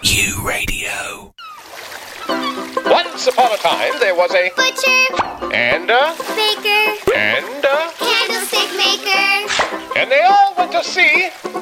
Q Radio. Once upon a time, there was a butcher, and a baker, and a, candlestick maker. and they all went to sea